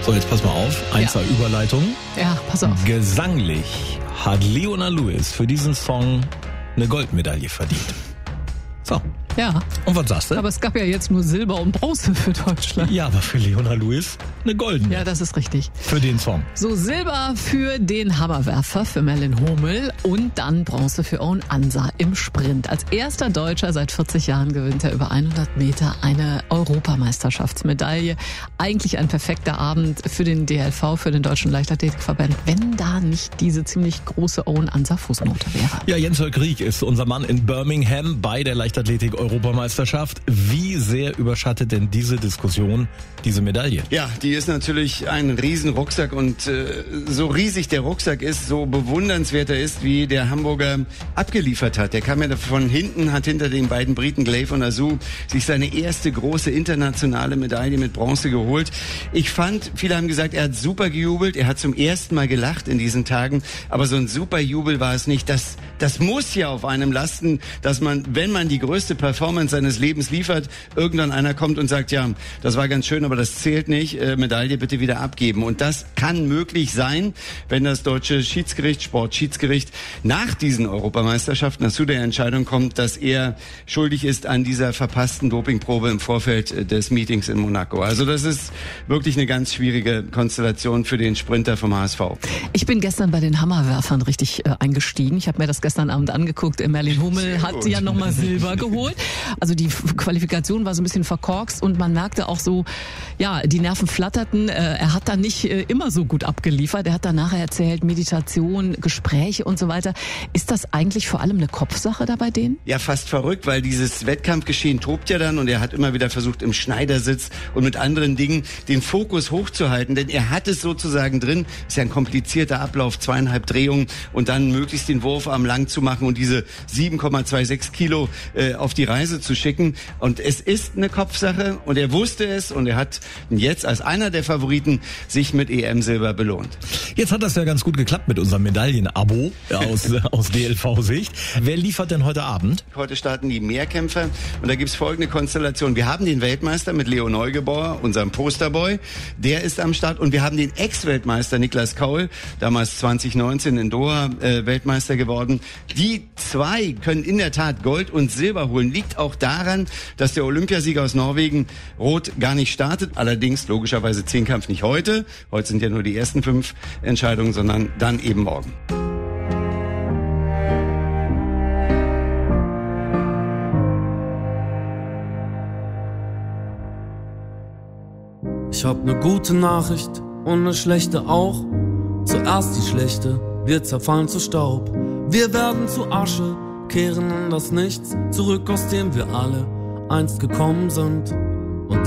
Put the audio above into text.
So, jetzt pass mal auf. 1er Überleitung. Ja, pass auf. Gesanglich hat Leona Lewis für diesen Song eine Goldmedaille verdient. So. Ja. Und was sagst du? Aber es gab ja jetzt nur Silber und Bronze für Deutschland. Ja, aber für Leona Lewis eine goldene. Ja, das ist richtig. Für den Song. So, Silber für den Hammerwerfer, für Merlin Hummel und dann Bronze für Owen Ansa im Sprint. Als erster Deutscher seit 40 Jahren gewinnt er über 100 Meter eine Europameisterschaftsmedaille. Eigentlich ein perfekter Abend für den DLV, für den Deutschen Leichtathletikverband, wenn da nicht diese ziemlich große Owen Ansa Fußnote wäre. Ja, Jens Holk-Rieck ist unser Mann in Birmingham bei der Leichtathletik-Europameisterschaft. Wie sehr überschattet denn diese Diskussion diese Medaille? Ja, die ist natürlich ein Riesenrucksack und so riesig der Rucksack ist, so bewundernswert er ist, wie der Hamburger abgeliefert hat. Der kam ja von hinten, hat hinter den beiden Briten Glaive und Azu sich seine erste große internationale Medaille mit Bronze geholt. Ich fand, viele haben gesagt, er hat super gejubelt, er hat zum ersten Mal gelacht in diesen Tagen, aber so ein super Jubel war es nicht. Das muss ja auf einem lasten, dass man, wenn man die größte Performance seines Lebens liefert, irgendwann einer kommt und sagt, ja, das war ganz schön, aber das zählt nicht, Medaille bitte wieder abgeben. Und das kann möglich sein, wenn das deutsche Sportschiedsgericht nach diesen Europameisterschaften zu der Entscheidung kommt, dass er schuldig ist an dieser verpassten Dopingprobe im Vorfeld des Meetings in Monaco. Also das ist wirklich eine ganz schwierige Konstellation für den Sprinter vom HSV. Ich bin gestern bei den Hammerwerfern richtig eingestiegen. Ich habe mir das gestern Abend angeguckt. Merlin Hummel hat ja nochmal Silber geholt. Also die Qualifikation war so ein bisschen verkorkst und man merkte auch so, ja, die Nerven flatterten. Er hat da nicht immer so gut abgeliefert. Er hat dann nachher erzählt, Meditation, Gespräche und so weiter. Ist das eigentlich vor allem eine Kopfsache da bei denen? Ja, fast verrückt, weil dieses Wettkampfgeschehen tobt ja dann und er hat immer wieder versucht, im Schneidersitz und mit anderen Dingen den Fokus hochzuhalten, denn er hat es sozusagen drin. Ist ja ein komplizierter Ablauf, 2,5 Drehungen und dann möglichst den Wurfarm lang zu machen und diese 7,26 Kilo auf die Reise zu schicken. Und es ist eine Kopfsache und er wusste es und er hat jetzt als einer der Favoriten sich mit EM-Silber belohnt. Jetzt hat das ja ganz gut geklappt mit unserem Medaillen-Abo aus DLV-Sicht. Wer liefert denn heute Abend? Heute starten die Mehrkämpfer und da gibt's folgende Konstellation. Wir haben den Weltmeister mit Leo Neugebauer, unserem Posterboy. Der ist am Start und wir haben den Ex-Weltmeister Niklas Kaul, damals 2019 in Doha Weltmeister geworden. Die zwei können in der Tat Gold und Silber holen. Liegt auch daran, dass der Olympiasieger aus Norwegen Roth gar nicht startet. Allerdings logischerweise Zehnkampf nicht heute. Heute sind ja nur die ersten 5 Entscheidungen, sondern dann eben morgen. Ich hab ne gute Nachricht und ne schlechte auch. Zuerst die schlechte, wir zerfallen zu Staub. Wir werden zu Asche, kehren in das Nichts zurück, aus dem wir alle einst gekommen sind.